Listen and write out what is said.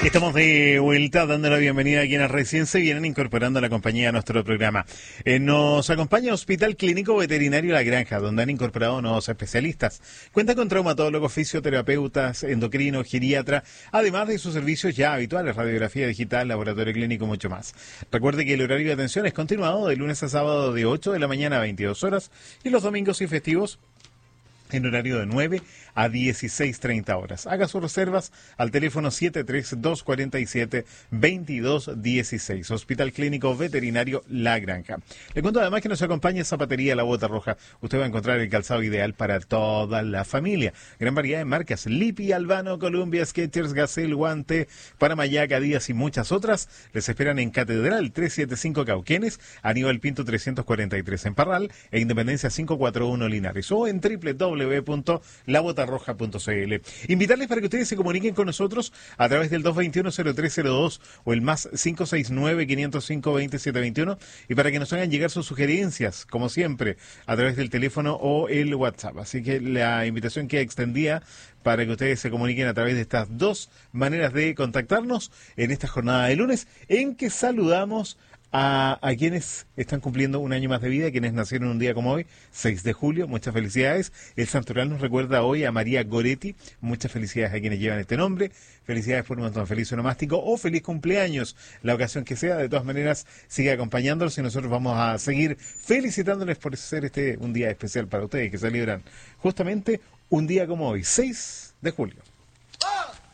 Estamos de vuelta dando la bienvenida a quienes recién se vienen incorporando a la compañía a nuestro programa. Nos acompaña Hospital Clínico Veterinario La Granja, donde han incorporado nuevos especialistas. Cuenta con traumatólogos, fisioterapeutas, endocrino, geriatra, además de sus servicios ya habituales, radiografía digital, laboratorio clínico y mucho más. Recuerde que el horario de atención es continuado de lunes a sábado de 8 de la mañana a 22 horas y los domingos y festivos en horario de 9 a 16:30 horas. Haga sus reservas al teléfono 73247-2216. Hospital Clínico Veterinario La Granja. Le cuento además que nos acompaña Zapatería La Bota Roja. Usted va a encontrar el calzado ideal para toda la familia. Gran variedad de marcas: Lipi, Albano, Columbia, Skechers, Gazelle, Guante, Panamayac, Adidas y muchas otras. Les esperan en Catedral 375 Cauquenes, Aníbal Pinto 343 en Parral e Independencia 541 Linares, o en www.labotarroja.cl. Invitarles para que ustedes se comuniquen con nosotros a través del 221-0302 o el más 569-505-2721 y para que nos hagan llegar sus sugerencias, como siempre, a través del teléfono o el WhatsApp. Así que la invitación queda extendida para que ustedes se comuniquen a través de estas dos maneras de contactarnos en esta jornada de lunes, en que saludamos a quienes están cumpliendo un año más de vida, quienes nacieron un día como hoy, 6 de julio, muchas felicidades. El santoral nos recuerda hoy a María Goretti, muchas felicidades a quienes llevan este nombre, felicidades por un montón, feliz onomástico o feliz cumpleaños, la ocasión que sea. De todas maneras, sigue acompañándolos y nosotros vamos a seguir felicitándoles por ser un día especial para ustedes, que celebran justamente un día como hoy, 6 de julio.